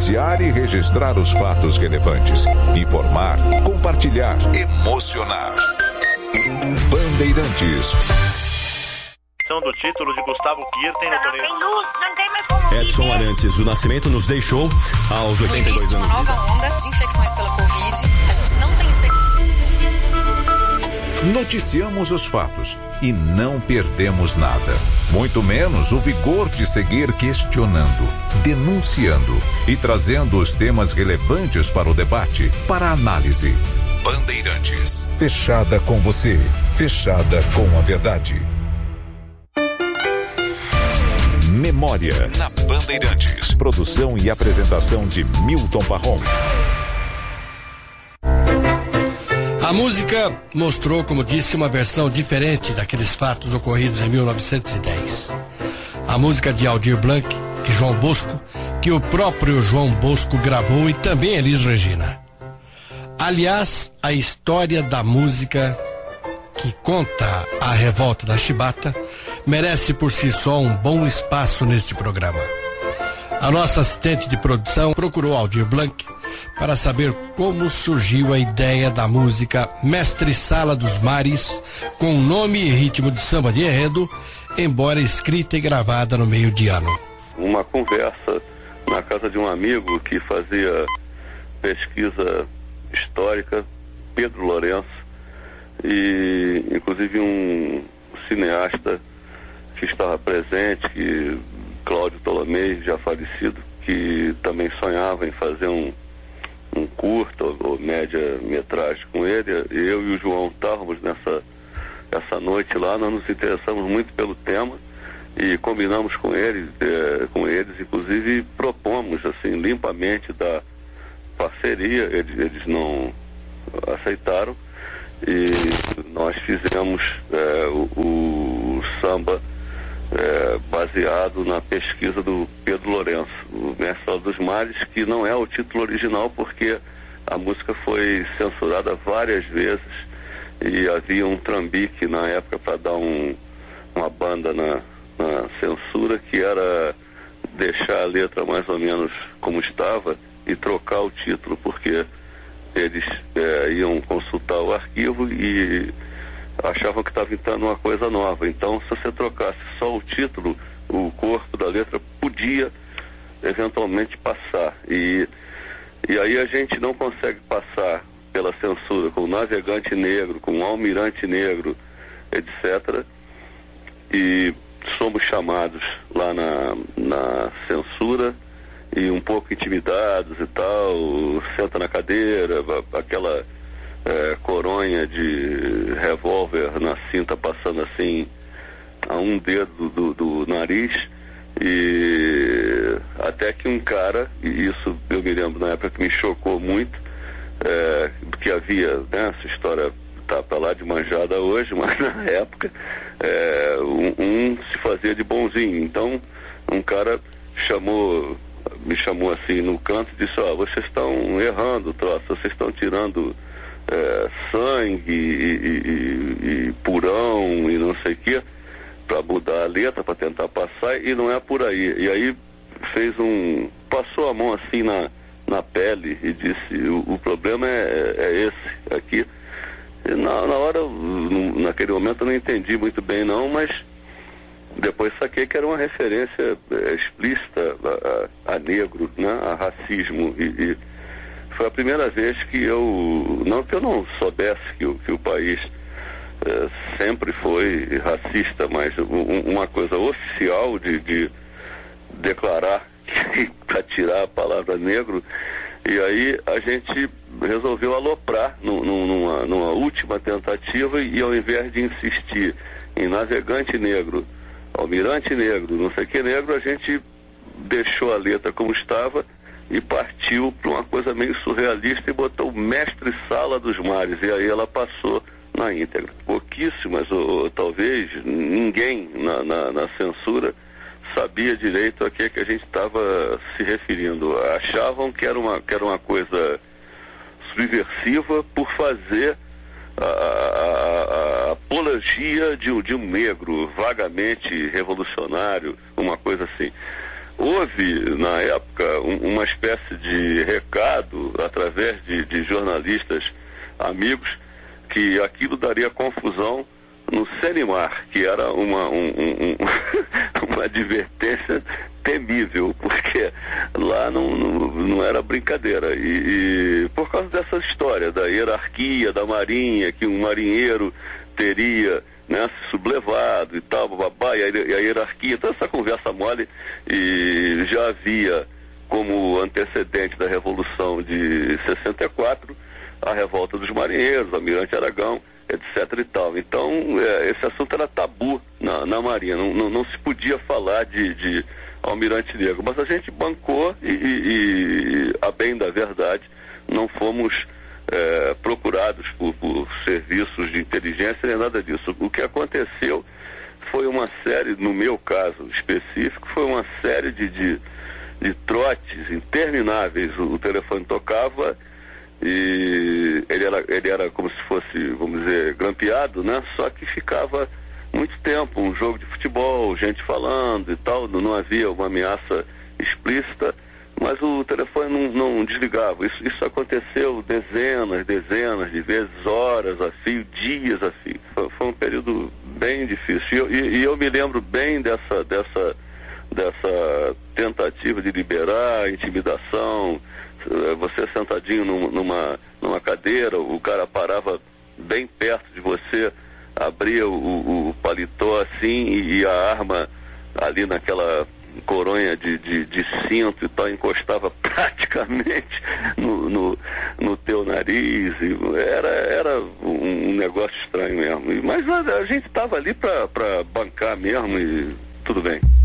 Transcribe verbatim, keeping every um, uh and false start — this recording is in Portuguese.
noticiar e registrar os fatos relevantes, informar, compartilhar, emocionar. Bandeirantes. Do título de Gustavo Kirten no torneio. Edson Arantes do Nascimento nos deixou aos oitenta e dois anos. Uma nova onda de infecções pela Covid. A gente não tem expectativa. Noticiamos os fatos e não perdemos nada. Muito menos o vigor de seguir questionando, denunciando e trazendo os temas relevantes para o debate, para a análise. Bandeirantes. Fechada com você. Fechada com a verdade. Memória na Bandeirantes. Produção e apresentação de Milton Parron. A música mostrou, como disse, uma versão diferente daqueles fatos ocorridos em mil novecentos e dez. A música de Aldir Blanc e João Bosco, que o próprio João Bosco gravou, e também Elis Regina. Aliás, a história da música que conta a revolta da chibata merece por si só um bom espaço neste programa. A nossa assistente de produção procurou Aldir Blanc para saber como surgiu a ideia da música Mestre Sala dos Mares, com nome e ritmo de samba de enredo, embora escrita e gravada no meio de ano. Uma conversa na casa de um amigo que fazia pesquisa histórica, Pedro Lourenço, e inclusive um cineasta que estava presente, que Cláudio Ptolomei, já falecido, que também sonhava em fazer um, um curta ou, ou média metragem com ele. Eu e o João estávamos nessa essa noite lá, nós nos interessamos muito pelo tema e combinamos com eles, é, com eles, inclusive propomos assim limpamente da parceria. Eles, eles não aceitaram e nós fizemos é, o, o samba É, baseado na pesquisa do Pedro Lourenço, o Mestre dos Mares, que não é o título original porque a música foi censurada várias vezes e havia um trambique na época para dar um, uma banda na, na censura, que era deixar a letra mais ou menos como estava e trocar o título, porque eles é, iam consultar o arquivo e achavam que estava entrando uma coisa nova. Então, se você trocasse só o título, o corpo da letra podia eventualmente passar. E, e aí a gente não consegue passar pela censura com o Navegante Negro, com o Almirante Negro, etcétera. E somos chamados lá na, na censura e um pouco intimidados e tal, senta na cadeira, aquela É, coronha de revólver na cinta passando assim a um dedo do, do nariz, e até que um cara, e isso eu me lembro na época que me chocou muito, é, porque havia, né, essa história tá pra lá de manjada hoje, mas na época é, um, um se fazia de bonzinho. Então um cara chamou, me chamou assim no canto e disse: ó, oh, vocês estão errando o troço, vocês estão tirando É, sangue e, e, e purão e não sei o que, para mudar a letra, para tentar passar, e não é por aí. E aí fez um, passou a mão assim na, na pele e disse: o, o problema é, é esse aqui. E na, na hora, naquele momento eu não entendi muito bem não, mas depois saquei que era uma referência é, explícita a, a, a negro, né, a racismo, e, e foi a primeira vez que eu, não que eu não soubesse que o, que o país é, sempre foi racista, mas um, uma coisa oficial de, de declarar para tirar a palavra negro. E aí a gente resolveu aloprar no, no, numa, numa última tentativa, e ao invés de insistir em Navegante Negro, Almirante Negro, não sei o que negro, a gente deixou a letra como estava e partiu para uma coisa meio surrealista e botou Mestre Sala dos Mares, e aí ela passou na íntegra. Pouquíssimas, ou, ou talvez ninguém na, na, na censura sabia direito a que, que a gente estava se referindo. Achavam que era uma, que era uma coisa subversiva por fazer a, a, a apologia de, de um negro vagamente revolucionário, uma coisa assim. houve, na época, um, uma espécie de recado através de, de jornalistas amigos que aquilo daria confusão no Senimar, que era uma, um, um, uma advertência temível, porque lá não, não, não era brincadeira. E, e por causa dessa história da hierarquia da marinha, que um marinheiro teria, né, se sublevado e tal, babá, e a, e a hierarquia, toda essa conversa mole, e já havia como antecedente da Revolução de sessenta e quatro a revolta dos marinheiros, o Almirante Aragão, etc e tal. Então, é, esse assunto era tabu na, na Marinha, não, não, não se podia falar de, de Almirante Negro, mas a gente bancou e, e, e a bem da verdade, não fomos é, procurados por, por serviços de inteligência nem nada disso. O que aconteceu foi uma série, no meu caso específico, foi uma série de, de, de trotes intermináveis. O, o telefone tocava e ele era, ele era como se fosse, vamos dizer, grampeado, né? Só que ficava muito tempo, um jogo de futebol, gente falando e tal, não, não havia uma ameaça explícita, mas o telefone não, não desligava. Isso, isso aconteceu dezenas, dezenas de vezes, horas a fio, dias a fio. Foi, foi um período bem difícil. E, e, e eu me lembro bem dessa, dessa, dessa tentativa de liberar, intimidação. Você sentadinho num, numa, numa cadeira, o cara parava bem perto de você, abria o, o paletó assim e, e a arma ali naquela coronha de, de, de cinto e tal, encostava praticamente no, no, no teu nariz. E era, era um negócio estranho mesmo. Mas a, a gente estava ali para bancar mesmo e tudo bem.